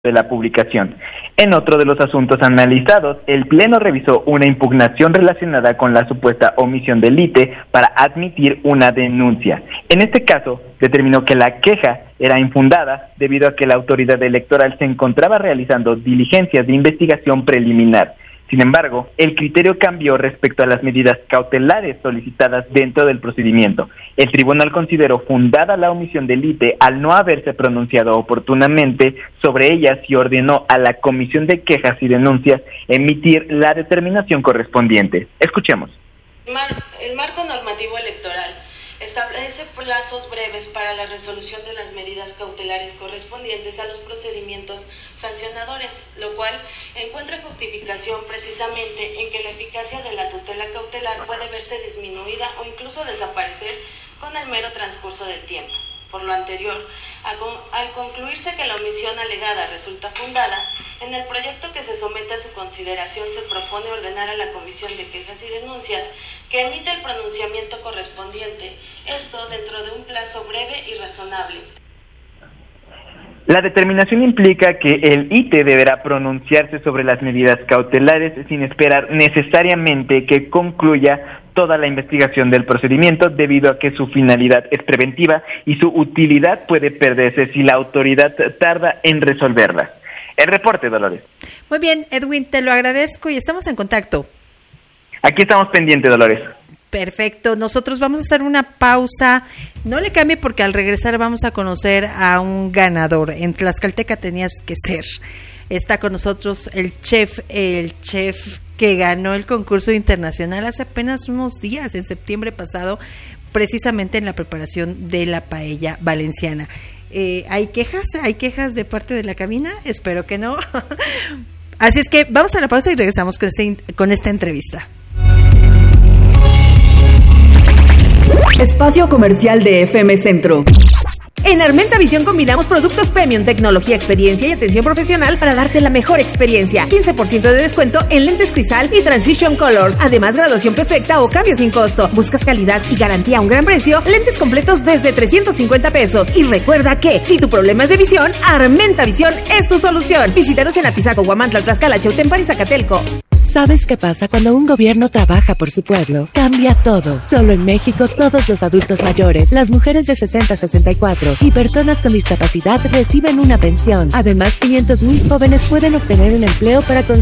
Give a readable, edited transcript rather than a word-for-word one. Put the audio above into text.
de la publicación. En otro de los asuntos analizados, el Pleno revisó una impugnación relacionada con la supuesta omisión del ITE para admitir una denuncia. En este caso, determinó que la queja era infundada debido a que la autoridad electoral se encontraba realizando diligencias de investigación preliminar. Sin embargo, el criterio cambió respecto a las medidas cautelares solicitadas dentro del procedimiento. El tribunal consideró fundada la omisión del ITE al no haberse pronunciado oportunamente sobre ellas y ordenó a la Comisión de Quejas y Denuncias emitir la determinación correspondiente. Escuchemos. El marco normativo electoral establece plazos breves para la resolución de las medidas cautelares correspondientes a los procedimientos sancionadores, lo cual encuentra justificación precisamente en que la eficacia de la tutela cautelar puede verse disminuida o incluso desaparecer con el mero transcurso del tiempo. Por lo anterior, al concluirse que la omisión alegada resulta fundada, en el proyecto que se somete a su consideración se propone ordenar a la Comisión de Quejas y Denuncias que emite el pronunciamiento correspondiente, esto dentro de un plazo breve y razonable. La determinación implica que el ITE deberá pronunciarse sobre las medidas cautelares sin esperar necesariamente que concluya toda la investigación del procedimiento, debido a que su finalidad es preventiva y su utilidad puede perderse si la autoridad tarda en resolverla. El reporte, Dolores. Muy bien, Edwin, te lo agradezco y estamos en contacto. Aquí estamos pendientes, Dolores. Perfecto, nosotros vamos a hacer una pausa, no le cambie porque al regresar vamos a conocer a un ganador. En Tlaxcalteca tenías que ser. Está con nosotros el chef que ganó el concurso internacional hace apenas unos días, en septiembre pasado, precisamente en la preparación de la paella valenciana. ¿Hay quejas de parte de la cabina? Espero que no. Así es que vamos a la pausa y regresamos con esta entrevista. Espacio comercial de FM Centro. En Armenta Visión combinamos productos premium, tecnología, experiencia y atención profesional para darte la mejor experiencia. 15% de descuento en lentes Crisal y Transition Colors. Además, graduación perfecta o cambio sin costo. ¿Buscas calidad y garantía a un gran precio? Lentes completos desde 350 pesos. Y recuerda que, si tu problema es de visión, Armenta Visión es tu solución. Visítanos en Apizaco, Huamantla, Tlaxcala, Chautempan y Zacatelco. ¿Sabes qué pasa cuando un gobierno trabaja por su pueblo? Cambia todo. Solo en México, todos los adultos mayores, las mujeres de 60 a 64 y personas con discapacidad reciben una pensión. Además, 500,000 jóvenes pueden obtener un empleo para